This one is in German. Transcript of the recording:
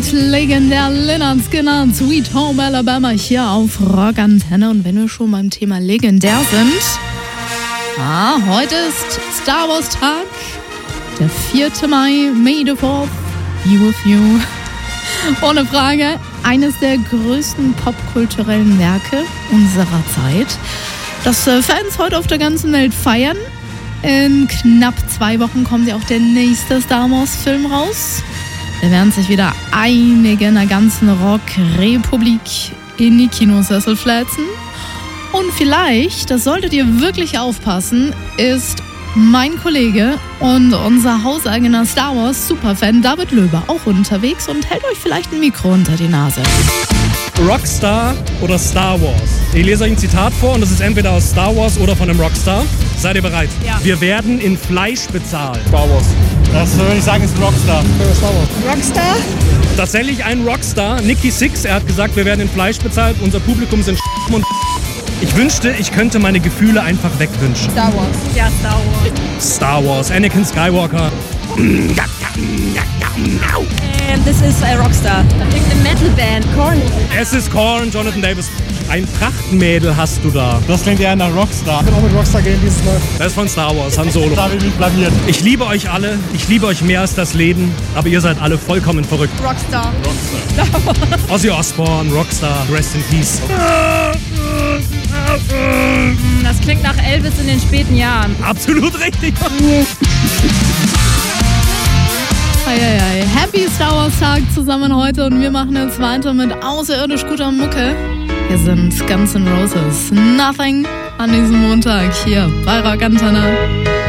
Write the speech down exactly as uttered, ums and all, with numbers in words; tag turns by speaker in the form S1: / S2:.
S1: und legendär Lynyrd Skynyrd, Sweet Home Alabama hier auf Rock Antenne. Und wenn wir schon beim Thema legendär sind, ah, heute ist Star Wars Tag, der vierte Mai, May the fourth be with you. Ohne Frage, eines der größten popkulturellen Werke unserer Zeit, das Fans heute auf der ganzen Welt feiern. In knapp zwei Wochen kommt ja auch der nächste Star Wars-Film raus. Da werden sich wieder einige in der ganzen Rock-Republik in die Kinosessel fläzen. Und vielleicht, das solltet ihr wirklich aufpassen, ist mein Kollege und unser hauseigener Star Wars-Superfan David Löber auch unterwegs und hält euch vielleicht ein Mikro unter die Nase.
S2: Rockstar oder Star Wars? Ich lese euch ein Zitat vor und das ist entweder aus Star Wars oder von einem Rockstar. Seid ihr bereit?
S3: Ja.
S2: Wir werden in Fleisch bezahlt.
S4: Star Wars. Das würde ich sagen, ist ein Rockstar. Star Wars.
S3: Rockstar?
S2: Tatsächlich ein Rockstar. Nicky Six, er hat gesagt, wir werden in Fleisch bezahlt. Unser Publikum sind und ich wünschte, ich könnte meine Gefühle einfach wegwünschen.
S3: Star Wars. Ja, Star Wars.
S2: Star Wars, Anakin Skywalker.
S3: And this is a Rockstar. Irgendeine Metal-Band. Korn.
S2: Es ist Korn, Jonathan Davis. Ein Prachtmädel hast du da.
S4: Das klingt eher nach Rockstar. Ich bin auch mit Rockstar gehen dieses Mal.
S2: Das ist von Star Wars, Han Solo.
S4: Da habe ich mich blamiert.
S2: Ich liebe euch alle. Ich liebe euch mehr als das Leben. Aber ihr seid alle vollkommen verrückt.
S3: Rockstar.
S4: Rockstar.
S2: Ozzy Osbourne, Rockstar, Rest in Peace.
S3: Das klingt nach Elvis in den späten Jahren.
S2: Absolut richtig.
S1: Eieiei. Happy Star Wars Tag zusammen heute und wir machen jetzt weiter mit außerirdisch guter Mucke. Hier sind Guns N' Roses. Nothing an diesem Montag hier bei Rock Antenne.